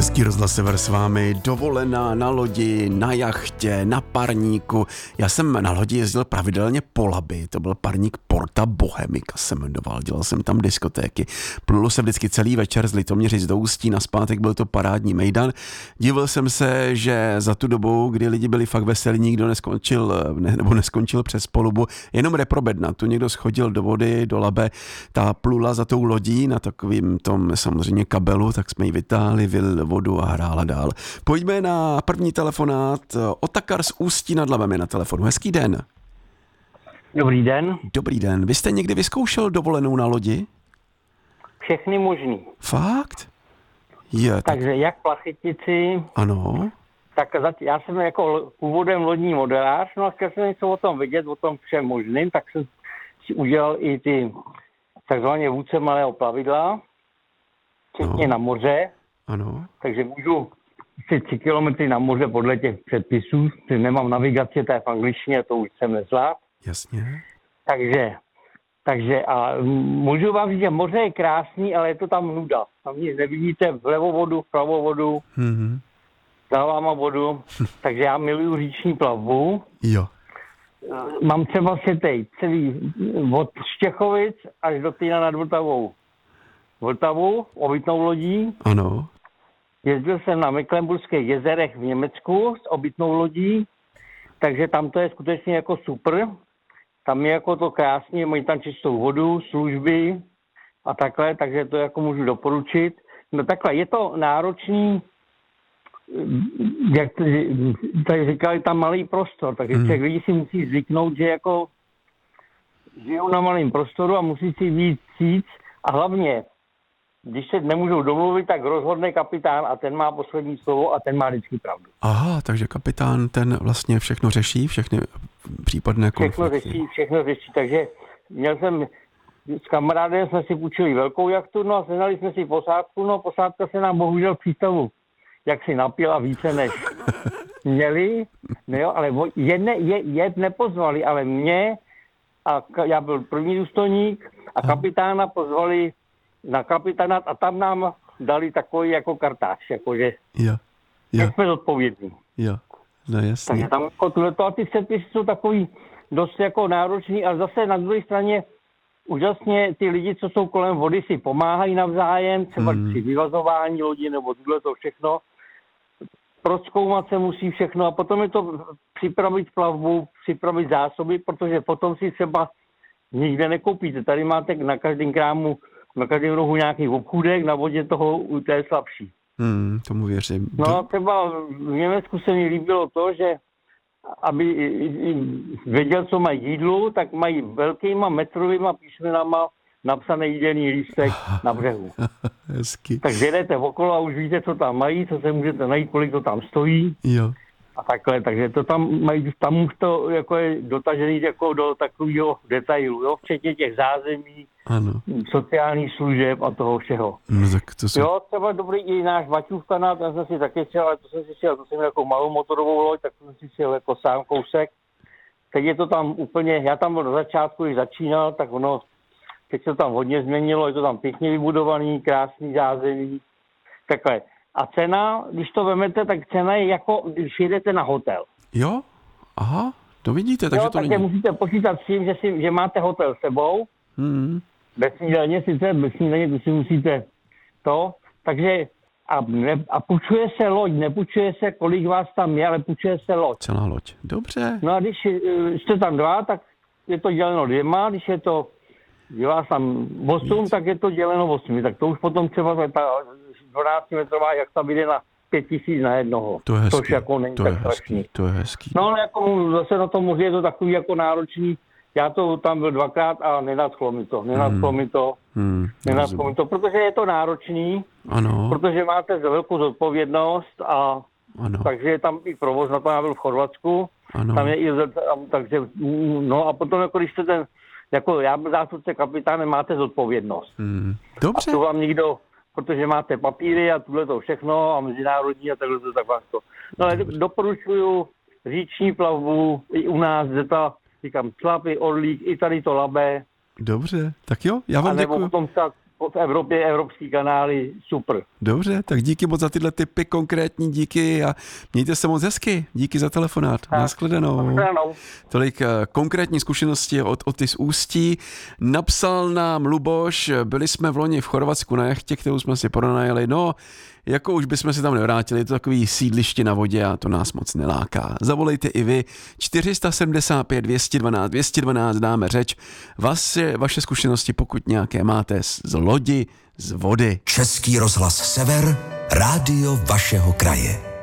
Český rozhlas Sever s vámi, dovolená na lodi, na jachtě, na parníku. Já jsem na lodi jezdil pravidelně po Labi, to byl parník Porta Bohemica se jmenoval, dělal jsem tam diskotéky. Plul se vždycky celý večer z Litoměřic do Ústí, nazpátek byl to parádní mejdan. Divil jsem se, že za tu dobu, kdy lidi byli fakt veselí, nikdo neskončil přes palubu, jenom reprobedna. Tu někdo schodil do vody, do Labe, ta plula za tou lodí na takovým tom samozřejmě kabelu, tak jsme ji vytáhli, vylili vodu a hrála dál. Pojďme na první telefonát. Otakar z Ústí nad Labem je na telefonu. Hezký den. Dobrý den. Dobrý den. Vy jste někdy vyzkoušel dovolenou na lodi? Všechny možný. Fakt? Je, Takže jak Plachytici, ano. tak já jsem jako původem lodní modelář, no a chtěl jsem něco o tom vědět, o tom všem možným, tak jsem si udělal i ty takzvané vůdce malého plavidla, včetně na moře. Ano. Takže můžu si 3 kilometry na moře podle těch předpisů, že nemám navigaci, to je v angličtině, to už jsem nezvládl. Jasně. Takže a můžu vám říct, že moře je krásný, ale je to tam nuda. Tam nic nevidíte, vlevo vodu, vpravo vodu, za váma vodu, takže já miluju říční plavbu. Jo. Mám třeba setej celý od Štěchovic až do Týna nad Vltavou. Vltavu, obytnou lodí. Ano. Jezdil jsem na Mecklenburských jezerech v Německu s obytnou lodí, takže tam to je skutečně jako super. Tam je jako to krásně, mají tam čistou vodu, služby a takhle, takže to jako můžu doporučit. No takhle, je to náročný, jak tady říkali, tam malý prostor, takže těch lidí si musí zvyknout, že jako žijou na malém prostoru a musí si víc cít a hlavně, když se nemůžou domluvit, tak rozhodne kapitán a ten má poslední slovo a ten má vždycky pravdu. Aha, takže kapitán ten vlastně všechno řeší, všechny případné konflikty. Všechno řeší, takže měl jsem s kamarádem, jsme si půjčili velkou jachtu, no a sehnali jsme si posádku, no posádka se nám bohužel v přístavu jak si napila více než měli, no jo, ale jed nepozvali, ale mě a já byl první důstojník a kapitána pozvali na kapitánát a tam nám dali takový jako kartáč, jakože jak jsme zodpovědní. Jo, no jasně. Takže tam jako tohleto a ty předpisy jsou takový dost jako náročný, ale zase na druhé straně úžasně ty lidi, co jsou kolem vody, si pomáhají navzájem, třeba při vyvazování lodi nebo tohleto všechno. Prozkoumat se musí všechno a potom je to připravit plavbu, připravit zásoby, protože potom si třeba nikde nekoupíte. Tady máte na každém krámu, na každém rohu nějaký obchůdek, na vodě toho to je slabší. Tomu věřím. No a třeba v Německu se mi líbilo to, že aby věděl, co mají jídlu, tak mají velkýma metrovýma písmenama napsaný jídelný lístek na břehu. Hezky. Takže jdete okolo a už víte, co tam mají, co se můžete najít, kolik to tam stojí. Jo. A takhle, takže to tam mají, tam už to jako je dotažený jako do takového detailu, jo, včetně těch zázemí, ano. Sociálních služeb a toho všeho. No, tak to jsou... Jo, třeba dobrý i náš Baťův kanál, ten jsem si taky chtěl, ale to jsem jako malou motorovou loď, tak jsem si chtěl jako sám kousek. Teď je to tam úplně, já tam byl do začátku, když začínal, tak ono, teď se to tam hodně změnilo, je to tam pěkně vybudovaný, krásný zázemí, takhle. A cena, když to vemete, tak cena je jako, když jedete na hotel. Jo? Aha, to vidíte, takže jo, to takže není... musíte počítat s tím, že máte hotel s sebou, bez snídaně, tu si musíte to, takže a půjčuje se loď, nepůjčuje se, kolik vás tam je, ale půjčuje se loď. Celá loď, dobře. No a když jste tam 2, tak je to děleno 2, když je to, je vás tam 8, tak je to děleno 8, tak to už potom třeba ta 12-metrová jachta vyjde na 5 000 na jednoho. To je hezký, což jako není tak strašný. To je hezký. No ale jako zase na tom moři je to takový jako náročný. Já to tam byl 2krát a nenadchlo mi to, protože je to náročný, ano. Protože máte velkou zodpovědnost a ano. takže je tam i provoz, na to já byl v Chorvatsku, ano. Tam je i, takže, no a potom jako když jste ten, jako já byl zástupce kapitáne, máte zodpovědnost. Dobře. A to vám nikdo, protože máte papíry a tuhle to všechno a mezinárodní a takhle to, tak vás to. No ale doporučuju říční plavbu i u nás, kde říkám, Slapy, Orlík, i tady to Labe. Dobře, tak jo, já vám děkuju. A nebo potom v Evropě, evropský kanály, super. Dobře, tak díky moc za tyhle tipy, konkrétní díky a mějte se moc hezky. Díky za telefonát. Nashledanou. Tolik konkrétní zkušenosti od Otis Ústí. Napsal nám Luboš, byli jsme v loni v Chorvatsku na jachtě, kterou jsme si pronajeli. No, jako už bychom se tam nevrátili, je to takový sídliště na vodě a to nás moc neláká. Zavolejte i vy, 475 212 212, dáme řeč. Vaše zkušenosti, pokud nějaké máte z lodi, z vody. Český rozhlas Sever, rádio vašeho kraje.